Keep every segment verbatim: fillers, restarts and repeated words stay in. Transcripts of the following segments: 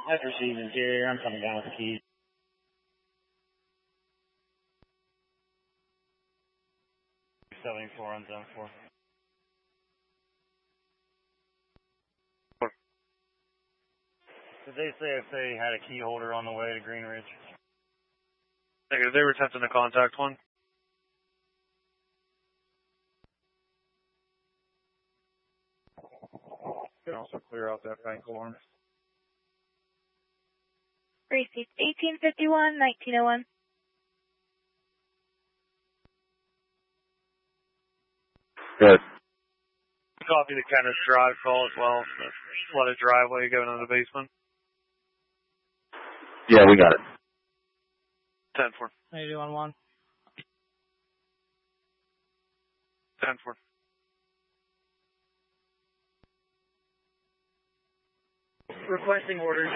I've received interior. I'm coming down with the keys. seventy-four on zone four. Did they say if they had a key holder on the way to Green Ridge? Negative, they were attempting to contact one. You can also clear out that bank alarm. Received eighteen fifty-one, nineteen oh one. Good. Copy the Kenneth Drive call as well. The flooded driveway going into the basement. Yeah, we got it. ten four. eighty one one. ten four. Requesting orders.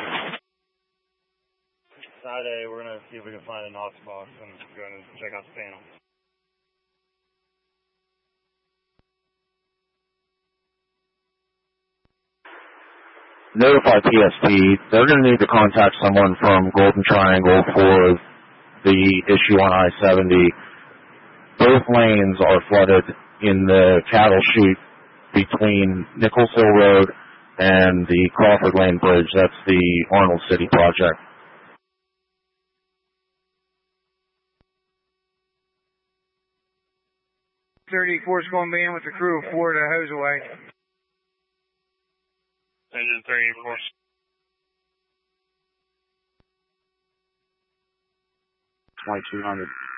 Side A, we're going to see if we can find a Knox box and go and check out the panel. Notify P S P. They're going to need to contact someone from Golden Triangle for the issue on I seventy. Both lanes are flooded in the cattle chute between Nichols Hill Road and the Crawford Lane Bridge. That's the Arnold City project. thirty-four is going to be in with the crew of four to hose away. Engine thirty-four. twenty-two hundred.